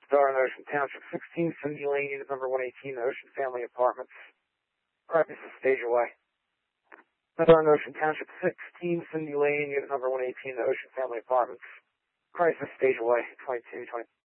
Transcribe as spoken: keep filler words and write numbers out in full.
Star in Ocean Township sixteen, Cindy Lane, unit number one eighteen, Ocean Family Apartments. Crisis stage away. Star in Ocean Township sixteen, Cindy Lane, unit number one eighteen, Ocean Family Apartments. Crisis stage away, twenty-two twenty.